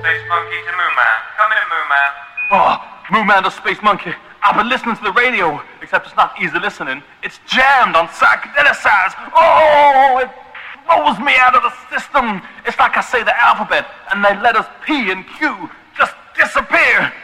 Space Monkey to Moo Man. Come in, Moo Man. Oh, Moo Man the Space Monkey. I've been listening to the radio, except it's not easy listening. It's jammed on psychedelicized. Oh, it blows me out of the system. It's like I say the alphabet, and they let us P and Q just disappear.